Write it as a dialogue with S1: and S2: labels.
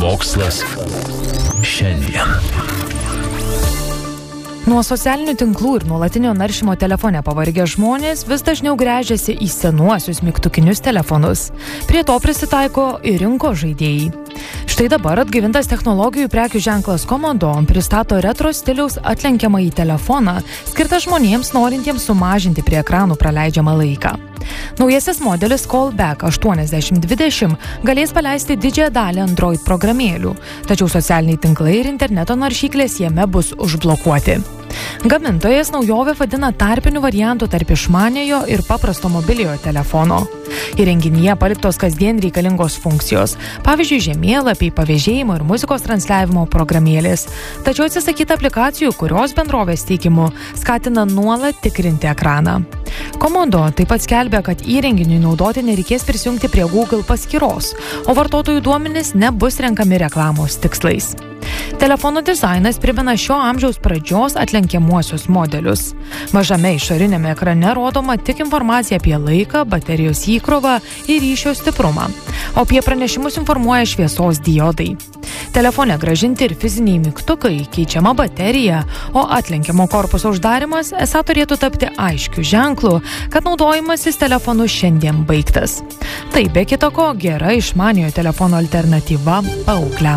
S1: Mokslas šiandien.
S2: Nuo socialinių tinklų ir nuolatinio naršymo telefone pavargę žmonės vis dažniau gręžiasi į senuosius mygtukinius telefonus. Prie to prisitaiko ir rinkos žaidėjai. Štai dabar atgaivintas technologijų prekių ženklas Komodo pristato retro stiliaus atlenkiamąjį telefoną, skirtą žmonėms norintiems sumažinti prie ekranų praleidžiamą laiką. Naujasis modelis Callback 8020 galės paleisti didžiąją dalį Android programėlių, tačiau socialiniai tinklai ir interneto naršyklės jame bus užblokuoti. Gamintojas naujovę vadina tarpiniu variantu tarp išmaniojo ir paprasto mobiliojo telefono. Įrenginyje paliktos kasdien reikalingos funkcijos, pavyzdžiui, žemėlapiai, pavėžėjimo ir muzikos transliavimo programėlės, tačiau atsisakyta aplikacijų, kurios bendrovės teikimu skatina nuolat tikrinti ekraną. Komodo taip pat skelbia, kad įrenginiui naudoti nereikės prisijungti prie Google paskyros, o vartotojų duomenys nebus renkami reklamos tikslais. Telefono dizainas primena šio amžiaus pradžios atlenkiamuosius modelius. Mažame išorinėme ekrane rodoma tik informacija apie laiką, baterijos įkrovą ir ryšio stiprumą, o apie pranešimus informuoja šviesos diodai. Telefone grąžinti ir fiziniai mygtukai, keičiama baterija, o atlenkiamo korpuso uždarimas esą turėtų tapti aiškiu ženklu, kad naudojimasis telefonu šiandien baigtas. Tai be kita ko gera išmaniojo telefono alternatyva paaugliams.